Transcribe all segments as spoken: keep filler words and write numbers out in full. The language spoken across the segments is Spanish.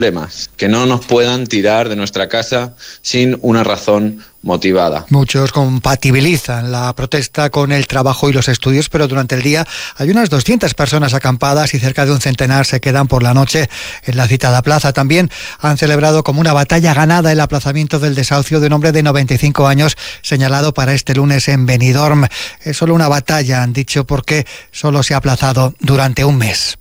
que no nos puedan tirar de nuestra casa sin una razón motivada. Muchos compatibilizan la protesta con el trabajo y los estudios, pero durante el día hay unas doscientas personas acampadas y cerca de un centenar se quedan por la noche en la citada plaza. También han celebrado como una batalla ganada el aplazamiento del desahucio de un hombre de noventa y cinco años señalado para este lunes en Benidorm. Es solo una batalla, han dicho, porque solo se ha aplazado durante un mes.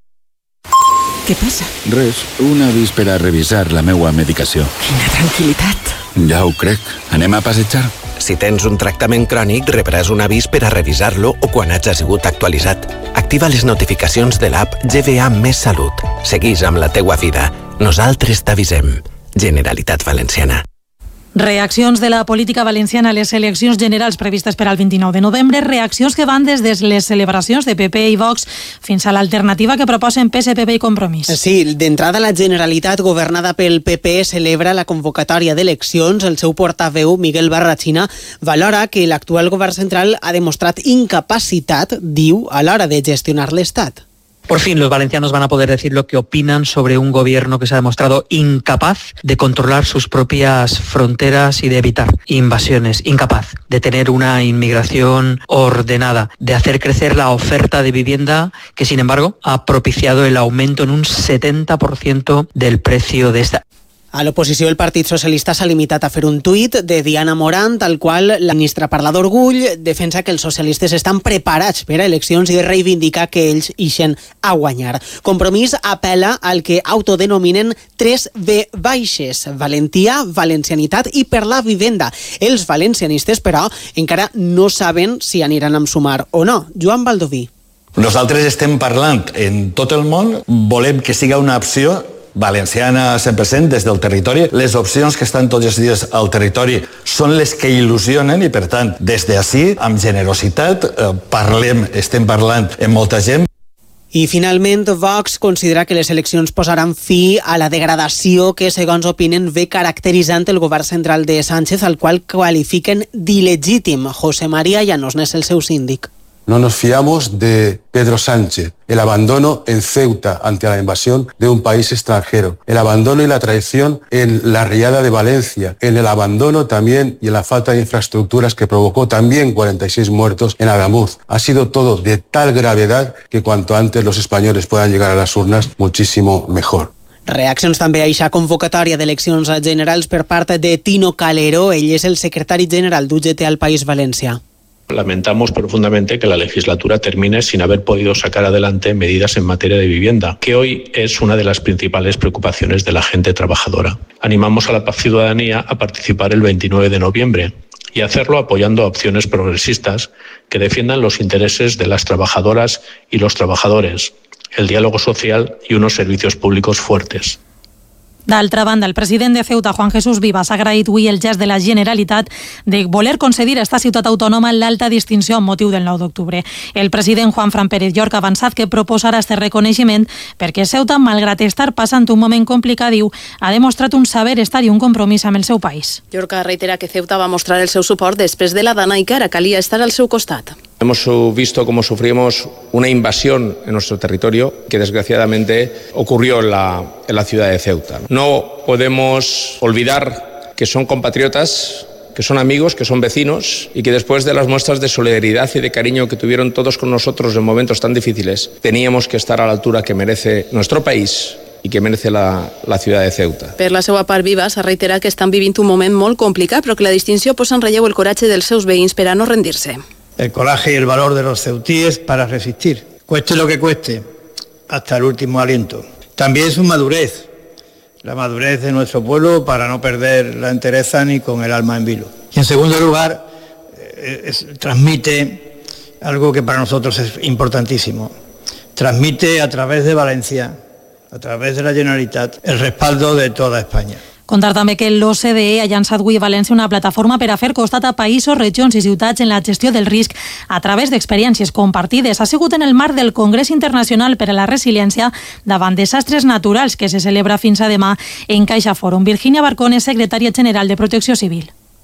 Què passa? Res, una víspera a revisar la meua medicació. Quina tranquil·litat. Ja ho crec. Anem a passejar? Si tens un tractament crònic, rebràs un avís per a revisar-lo o quan hagi sigut actualitzat. Activa les notificacions de l'app G V A Més Salut. Seguís amb la teua vida. Nosaltres t'avisem. Generalitat Valenciana. Reaccions de la política valenciana a les eleccions generals previstes per al vint-i-nou de novembre, reaccions que van des de les celebracions de P P i Vox fins a l'alternativa que proposen P S P B i Compromís. Sí, d'entrada la Generalitat governada pel P P celebra la convocatòria d'eleccions. El seu portaveu, Miguel Barrachina, valora que l'actual govern central ha demostrat incapacitat, diu, a l'hora de gestionar l'Estat. Por fin los valencianos van a poder decir lo que opinan sobre un gobierno que se ha demostrado incapaz de controlar sus propias fronteras y de evitar invasiones, incapaz de tener una inmigración ordenada, de hacer crecer la oferta de vivienda que, sin embargo, ha propiciado el aumento en un setenta por ciento del precio de esta. A l'oposició, el Partit Socialista s'ha limitat a fer un tuit de Diana Morant, al qual la ministra parla d'orgull, defensa que els socialistes estan preparats per a eleccions i reivindica que ells ixen a guanyar. Compromís apela al que autodenominen tres V baixes: valentia, valencianitat i per la vivenda. Els valencianistes, però, encara no saben si aniran amb Sumar o no. Joan Baldoví. Nosaltres estem parlant en tot el món, volem que siga una opció valenciana cent per cent des del territori. Les opcions que estan tots els dies al territori són les que il·lusionen i, per tant, des d'ací, amb generositat, eh, parlem, estem parlant amb molta gent. I finalment, Vox considera que les eleccions posaran fi a la degradació que, segons opinen, ve caracteritzant el govern central de Sánchez, al qual qualifiquen d'il·legítim. José María Llanos n'és el seu síndic. No nos fiamos de Pedro Sánchez, el abandono en Ceuta ante la invasión de un país extranjero, el abandono y la traición en la riada de Valencia, en el abandono también y en la falta de infraestructuras que provocó también cuarenta y seis muertos en Adamuz. Ha sido todo de tal gravedad que cuanto antes los españoles puedan llegar a las urnas, muchísimo mejor. Reaccions també a aquesta convocatòria d'eleccions generals per part de Tino Calero. Ell és el secretari general d'U G T al País Valencià. Lamentamos profundamente que la legislatura termine sin haber podido sacar adelante medidas en materia de vivienda, que hoy es una de las principales preocupaciones de la gente trabajadora. Animamos a la ciudadanía a participar el veintinueve de noviembre y hacerlo apoyando a opciones progresistas que defiendan los intereses de las trabajadoras y los trabajadores, el diálogo social y unos servicios públicos fuertes. D'altra banda, el president de Ceuta, Juan Jesús Vivas, ha agraït avui el gest de la Generalitat de voler concedir a esta ciutat autònoma l'alta distinció amb motiu del nou d'octubre. El president Juan Fran Pérez Llorca ha avançat que proposarà este reconeixement perquè Ceuta, malgrat estar passant un moment complicat, diu, ha demostrat un saber estar i un compromís amb el seu país. Llorca reitera que Ceuta va mostrar el seu suport després de la Dana i que ara calia estar al seu costat. Hemos visto cómo sufrimos una invasión en nuestro territorio que desgraciadamente ocurrió en la, en la ciudad de Ceuta. No podemos olvidar que son compatriotas, que son amigos, que son vecinos y que después de las muestras de solidaridad y de cariño que tuvieron todos con nosotros en momentos tan difíciles, teníamos que estar a la altura que merece nuestro país i que merece la, la ciutat de Ceuta. Per la seva part, Vivas ha reiterat que estan vivint un moment molt complicat, però que la distinció posa en relleu el coratge dels seus veïns per a no rendir-se. El coraje y el valor de los ceutíes para resistir, cueste lo que cueste, hasta el último aliento. También su madurez, la madurez de nuestro pueblo para no perder la entereza ni con el alma en vilo. Y en segundo lugar, eh, es, transmite algo que para nosotros es importantísimo. Transmite a través de Valencia, a través de la Generalitat, el respaldo de toda España. Contar també que l'O C D E ha llançat avui a València una plataforma per a fer costat a països, regions i ciutats en la gestió del risc a través d'experiències compartides. Ha sigut en el marc del Congrés Internacional per a la Resiliència davant desastres naturals que se celebra fins a demà en Caixa Fòrum. Virginia Barcón és secretària general de Protecció Civil.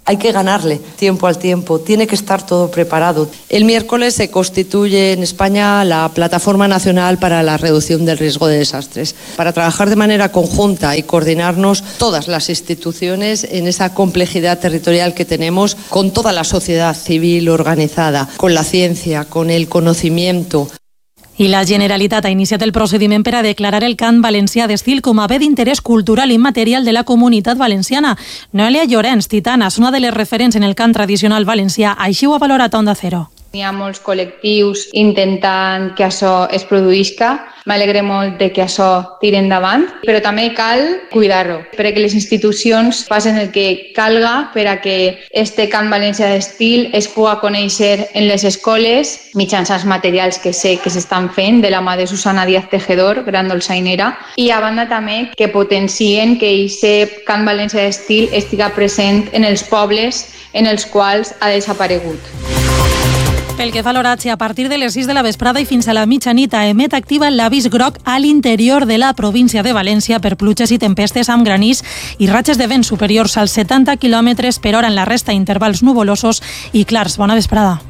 Hay que ganarle tiempo al tiempo, tiene que estar todo preparado. El miércoles se constituye en España la Plataforma Nacional para la Reducción del Riesgo de Desastres, para trabajar de manera conjunta y coordinarnos todas las instituciones en esa complejidad territorial que tenemos, con toda la sociedad civil organizada, con la ciencia, con el conocimiento. I la Generalitat ha iniciat el procediment per a declarar el cant valencià d'estil com a bé d'interès cultural immaterial de la comunitat valenciana. Noelia Llorenç, Titana, és una de les referents en el cant tradicional valencià. Així ho ha valorat Onda Cero. Hi ha molts col·lectius intentant que això es produïsca. M'alegre molt de que això tiri endavant, però també cal cuidar-ho, perquè les institucions facin el que calga per a que este cant valencià d'estil es pugui conèixer en les escoles mitjançant materials que sé que s'estan fent de la mà de Susana Díaz Tejedor, gran dolçainera, i a banda també que potencien que aquest cant valencià d'estil estiga present en els pobles en els quals ha desaparegut. Pel que fa a l'horatge, a partir de les sis de la vesprada i fins a la mitjanit a emet activa l'avís groc a l'interior de la província de València per pluges i tempestes amb granís i ratxes de vent superiors als setanta quilòmetres per hora en la resta, intervals nuvolosos i clars. Bona vesprada.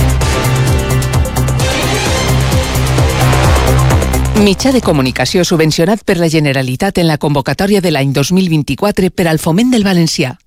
Mitjà de comunicació subvencionat per la Generalitat en la convocatòria de l'any dos mil vint-i-quatre per al foment del valencià.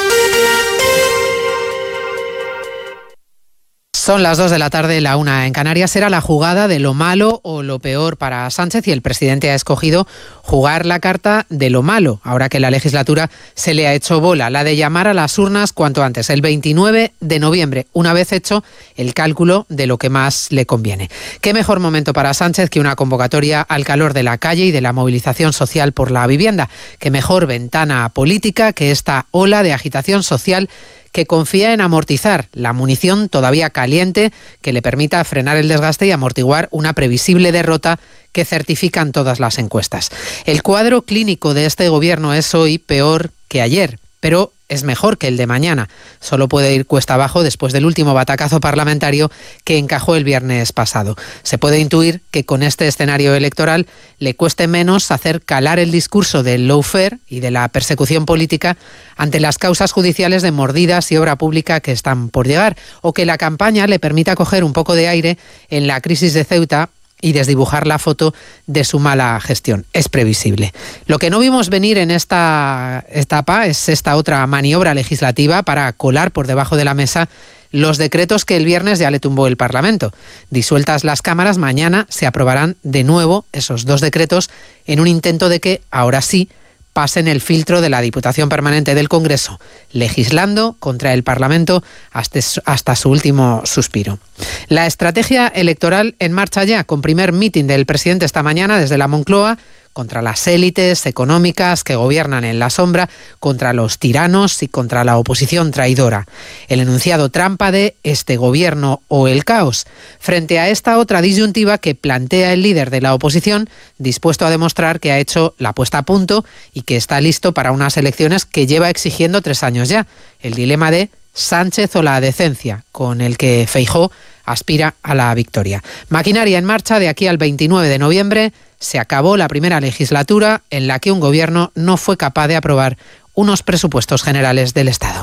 Son las dos de la tarde, la una en Canarias. Era la jugada de lo malo o lo peor para Sánchez y el presidente ha escogido jugar la carta de lo malo, ahora que la legislatura se le ha hecho bola, la de llamar a las urnas cuanto antes, el veintinueve de noviembre, una vez hecho el cálculo de lo que más le conviene. ¿Qué mejor momento para Sánchez que una convocatoria al calor de la calle y de la movilización social por la vivienda? ¿Qué mejor ventana política que esta ola de agitación social que confía en amortizar la munición todavía caliente que le permita frenar el desgaste y amortiguar una previsible derrota que certifican todas las encuestas? El cuadro clínico de este gobierno es hoy peor que ayer, pero es mejor que el de mañana. Solo puede ir cuesta abajo después del último batacazo parlamentario que encajó el viernes pasado. Se puede intuir que con este escenario electoral le cueste menos hacer calar el discurso del lawfare y de la persecución política ante las causas judiciales de mordidas y obra pública que están por llegar, o que la campaña le permita coger un poco de aire en la crisis de Ceuta y desdibujar la foto de su mala gestión. Es previsible. Lo que no vimos venir en esta etapa es esta otra maniobra legislativa para colar por debajo de la mesa los decretos que el viernes ya le tumbó el Parlamento. Disueltas las cámaras, mañana se aprobarán de nuevo esos dos decretos en un intento de que, ahora sí, pasen el filtro de la Diputación Permanente del Congreso, legislando contra el Parlamento hasta, hasta su último suspiro. La estrategia electoral en marcha ya, con primer mitin del presidente esta mañana desde la Moncloa, contra las élites económicas que gobiernan en la sombra, contra los tiranos y contra la oposición traidora. El enunciado trampa de este gobierno o el caos, frente a esta otra disyuntiva que plantea el líder de la oposición, dispuesto a demostrar que ha hecho la puesta a punto y que está listo para unas elecciones que lleva exigiendo tres años ya. El dilema de Sánchez o la decencia, con el que Feijóo aspira a la victoria. Maquinaria en marcha de aquí al veintinueve de noviembre. Se acabó la primera legislatura en la que un gobierno no fue capaz de aprobar unos presupuestos generales del Estado.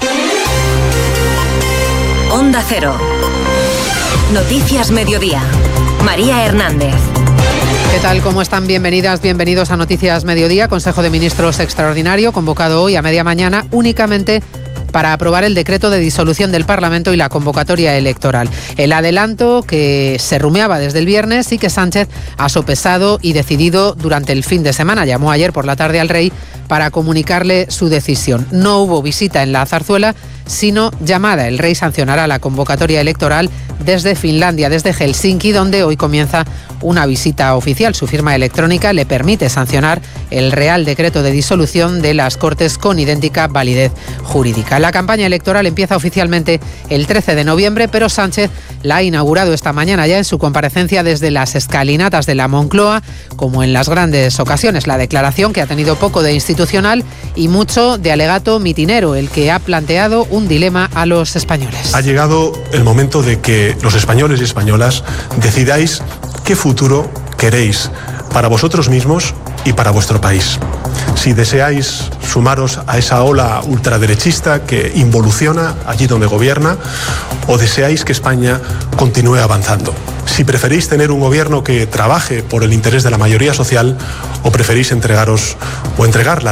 Onda Cero. Noticias Mediodía. María Hernández. ¿Qué tal? ¿Cómo están? Bienvenidas, bienvenidos a Noticias Mediodía. Consejo de Ministros extraordinario convocado hoy a media mañana únicamente para aprobar el decreto de disolución del Parlamento y la convocatoria electoral. El adelanto que se rumiaba desde el viernes y que Sánchez ha sopesado y decidido durante el fin de semana. Llamó ayer por la tarde al rey para comunicarle su decisión. No hubo visita en la Zarzuela, sino llamada. El rey sancionará la convocatoria electoral desde Finlandia, desde Helsinki, donde hoy comienza una visita oficial. Su firma electrónica le permite sancionar el Real Decreto de disolución de las Cortes con idéntica validez jurídica. La campaña electoral empieza oficialmente el trece de noviembre, pero Sánchez la ha inaugurado esta mañana ya en su comparecencia desde las escalinatas de la Moncloa, como en las grandes ocasiones. La declaración, que ha tenido poco de institucional y mucho de alegato mitinero, el que ha planteado un dilema a los españoles. Ha llegado el momento de que los españoles y españolas decidáis qué futuro queréis para vosotros mismos y para vuestro país. Si deseáis sumaros a esa ola ultraderechista que involuciona allí donde gobierna, o deseáis que España continúe avanzando. Si preferís tener un gobierno que trabaje por el interés de la mayoría social o preferís entregaros o entregar la